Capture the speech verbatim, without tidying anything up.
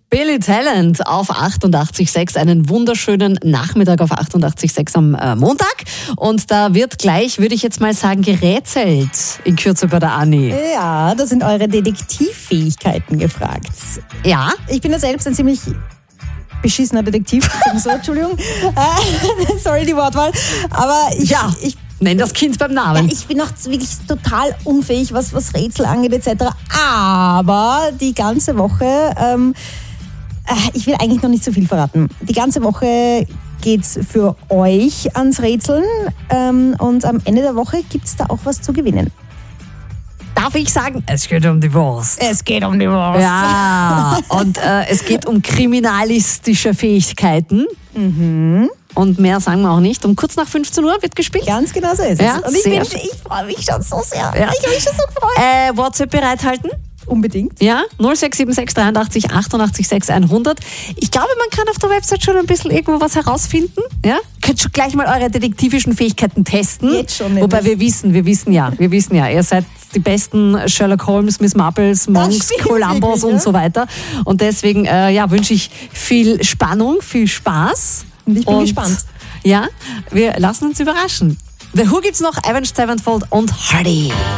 Billy Talent auf achtundachtzig Komma sechs. Einen wunderschönen Nachmittag auf achtundachtzig Komma sechs am äh, Montag. Und da wird gleich, würde ich jetzt mal sagen, gerätselt in Kürze bei der Anni. Ja, da sind eure Detektivfähigkeiten gefragt. Ja. Ich bin ja selbst ein ziemlich beschissener Detektiv. So, Entschuldigung. Äh, sorry, die Wortwahl. Aber ich... Ja. ich Nenn das Kind beim Namen. Ja, ich bin noch wirklich total unfähig, was, was Rätsel angeht et cetera. Aber die ganze Woche, ähm, ich will eigentlich noch nicht so viel verraten. Die ganze Woche geht's für euch ans Rätseln ähm, und am Ende der Woche gibt's da auch was zu gewinnen. Darf ich sagen, es geht um die Wurst. Es geht um die Wurst. Ja, und äh, es geht um kriminalistische Fähigkeiten. Mhm. Und mehr sagen wir auch nicht. Um kurz nach fünfzehn Uhr wird gespielt. Ganz genau so ist es. Ja, und ich, sehr bin, ich freue mich schon so sehr. Ja. Ich habe mich schon so gefreut. Äh, WhatsApp bereithalten. Unbedingt. Ja, null sechs sieben sechs dreiundachtzig achtundachtzig sechs hundert. Ich glaube, man kann auf der Website schon ein bisschen irgendwo was herausfinden. Ja? Könnt schon gleich mal eure detektivischen Fähigkeiten testen. Jetzt schon nämlich. Wobei wir wissen, wir wissen ja, wir wissen ja, ihr seid die besten Sherlock Holmes, Miss Marples, Monks, stimmt Columbus wirklich, und ja. so weiter. Und deswegen äh, ja, wünsche ich viel Spannung, viel Spaß. Und ich bin und, gespannt. Ja, wir lassen uns überraschen. The Who gibt's noch, Avenged Sevenfold und Hardy.